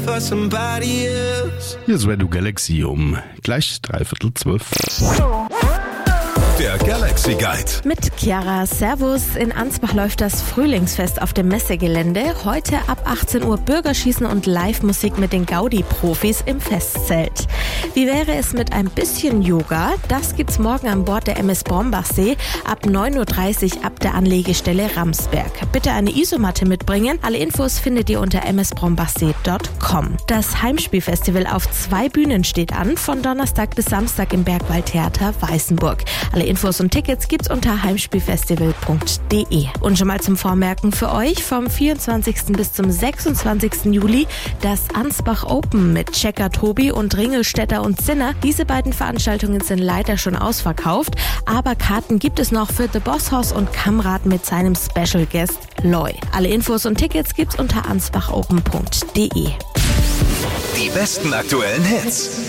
for somebody else. Hier ist Radio Galaxy um gleich 11:45. Der Galaxy Guide. Mit Chiara, Servus. In Ansbach läuft das Frühlingsfest auf dem Messegelände. Heute ab 18 Uhr Bürgerschießen und Live-Musik mit den Gaudi-Profis im Festzelt. Wie wäre es mit ein bisschen Yoga? Das gibt's morgen an Bord der MS Brombachsee ab 9:30 Uhr ab der Anlegestelle Ramsberg. Bitte eine Isomatte mitbringen. Alle Infos findet ihr unter msbrombachsee.com. Das Heimspielfestival auf 2 Bühnen steht an, von Donnerstag bis Samstag im Bergwaldtheater Weißenburg. Alle Infos und Tickets gibt's unter heimspielfestival.de. Und schon mal zum Vormerken für euch: vom 24. bis zum 26. Juli das Ansbach Open mit Checker Tobi und Ringelstetter und Zinner. Diese beiden Veranstaltungen sind leider schon ausverkauft, aber Karten gibt es noch für The Boss Hoss und Kamrat mit seinem Special Guest Loy. Alle Infos und Tickets gibt's unter ansbachopen.de. Die besten aktuellen Hits.